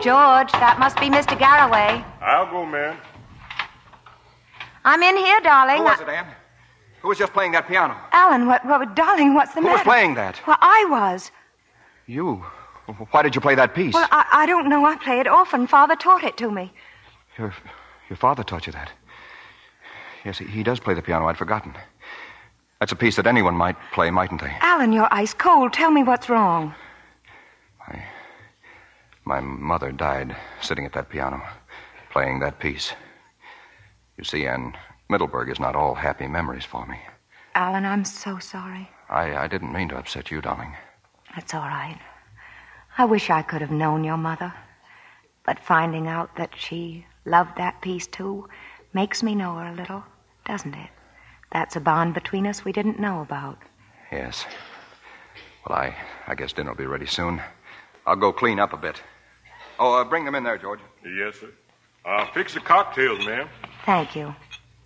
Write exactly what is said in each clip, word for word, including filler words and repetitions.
George, that must be Mister Garraway. I'll go, ma'am. I'm in here, darling. Who was it, Anne? Who was just playing that piano? Alan, what, what, darling, what's the Who matter? was playing that? Well, I was. You. Why did you play that piece? Well, I, I don't know. I play it often. Father taught it to me. Your, your father taught you that? Yes, he, he does play the piano. I'd forgotten. That's a piece that anyone might play, mightn't they? Alan, you're ice cold. Tell me what's wrong. My, my mother died sitting at that piano, playing that piece. You see, Anne, Middleburg is not all happy memories for me. Alan, I'm so sorry. I, I didn't mean to upset you, darling. That's all right. I wish I could have known your mother. But finding out that she loved that piece, too, makes me know her a little, doesn't it? That's a bond between us we didn't know about. Yes. Well, I, I guess dinner will be ready soon. I'll go clean up a bit. Oh, uh, bring them in there, George. Yes, sir. Uh, fix the cocktails, ma'am. Thank you.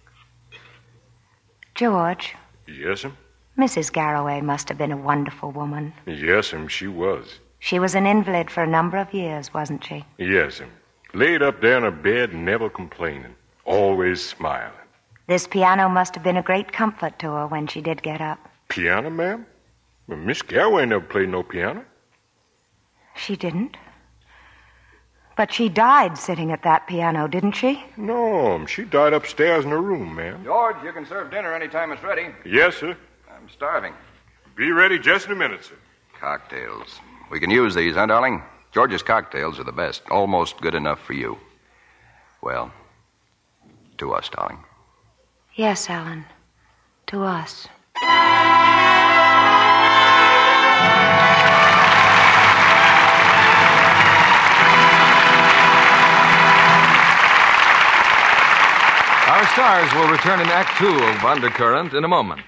George. Yes, ma'am. Missus Garraway must have been a wonderful woman. Yes, ma'am, she was. She was an invalid for a number of years, wasn't she? Yes, ma'am. Laid up there in her bed, never complaining. Always smiling. This piano must have been a great comfort to her when she did get up. Piano, ma'am? Well, Miss Garraway never played no piano. She didn't? But she died sitting at that piano, didn't she? No, she died upstairs in her room, ma'am. George, you can serve dinner any time it's ready. Yes, sir. I'm starving. Be ready just in a minute, sir. Cocktails. We can use these, huh, darling? George's cocktails are the best. Almost good enough for you. Well, to us, darling. Yes, Alan. To us. Our stars will return in Act Two of Undercurrent in a moment.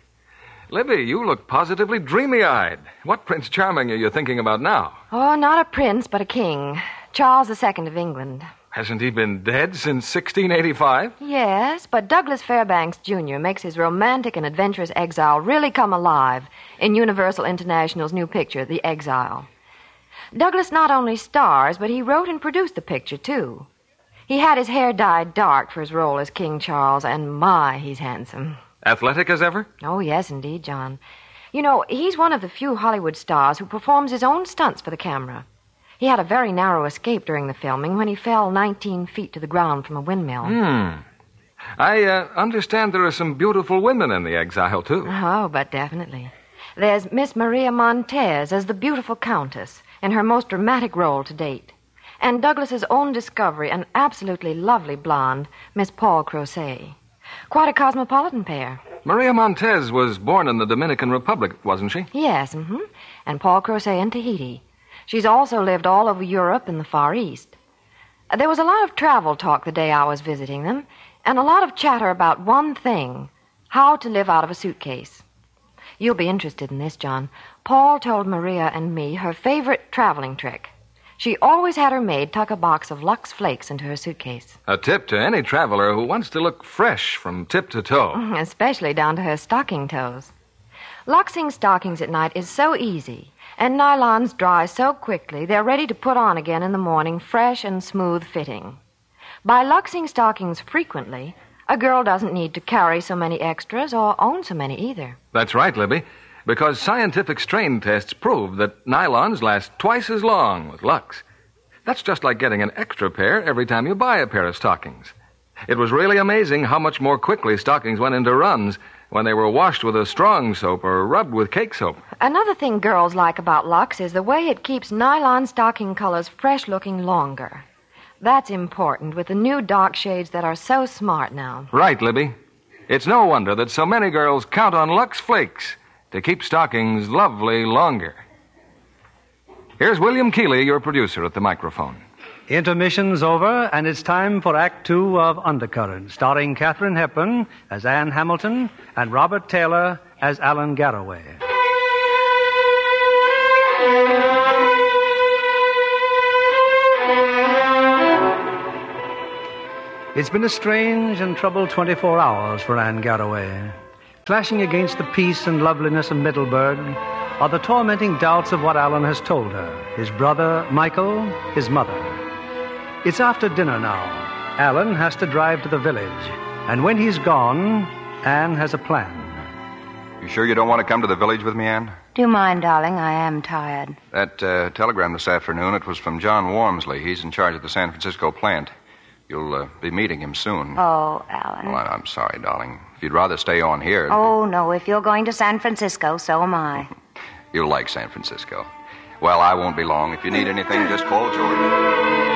Libby, you look positively dreamy-eyed. What Prince Charming are you thinking about now? Oh, not a prince, but a king. Charles the Second of England. Hasn't he been dead since sixteen eighty-five? Yes, but Douglas Fairbanks Junior makes his romantic and adventurous exile really come alive in Universal International's new picture, The Exile. Douglas not only stars, but he wrote and produced the picture, too. He had his hair dyed dark for his role as King Charles, and my, he's handsome. Athletic as ever? Oh, yes, indeed, John. You know, he's one of the few Hollywood stars who performs his own stunts for the camera. He had a very narrow escape during the filming when he fell nineteen feet to the ground from a windmill. Hmm. I uh, understand there are some beautiful women in The Exile, too. Oh, but definitely. There's Miss Maria Montez as the beautiful Countess in her most dramatic role to date. And Douglas's own discovery, an absolutely lovely blonde, Miss Paul Crozet. Quite a cosmopolitan pair. Maria Montez was born in the Dominican Republic, wasn't she? Yes, mm-hmm. And Paul Crozet in Tahiti. She's also lived all over Europe and the Far East. There was a lot of travel talk the day I was visiting them, and a lot of chatter about one thing, how to live out of a suitcase. You'll be interested in this, John. Paul told Maria and me her favorite traveling trick. She always had her maid tuck a box of Lux Flakes into her suitcase. A tip to any traveler who wants to look fresh from tip to toe. Especially down to her stocking toes. Luxing stockings at night is so easy, and nylons dry so quickly they're ready to put on again in the morning, fresh and smooth fitting. By luxing stockings frequently, a girl doesn't need to carry so many extras or own so many either. That's right, Libby. Because scientific strain tests prove that nylons last twice as long with Lux. That's just like getting an extra pair every time you buy a pair of stockings. It was really amazing how much more quickly stockings went into runs when they were washed with a strong soap or rubbed with cake soap. Another thing girls like about Lux is the way it keeps nylon stocking colors fresh-looking longer. That's important with the new dark shades that are so smart now. Right, Libby. It's no wonder that so many girls count on Lux Flakes to keep stockings lovely longer. Here's William Keeley, your producer, at the microphone. Intermission's over, and it's time for Act Two of Undercurrent, starring Katharine Hepburn as Anne Hamilton and Robert Taylor as Alan Garraway. It's been a strange and troubled twenty-four hours for Anne Garraway. Clashing against the peace and loveliness of Middleburg are the tormenting doubts of what Alan has told her, his brother, Michael, his mother. It's after dinner now. Alan has to drive to the village. And when he's gone, Anne has a plan. You sure you don't want to come to the village with me, Anne? Do you mind, darling? I am tired. That uh, telegram this afternoon, it was from John Wormsley. He's in charge of the San Francisco plant. You'll uh, be meeting him soon. Oh, Alan. Well, I'm sorry, darling. If you'd rather stay on here... Oh, no. If you're going to San Francisco, so am I. You'll like San Francisco. Well, I won't be long. If you need anything, just call George.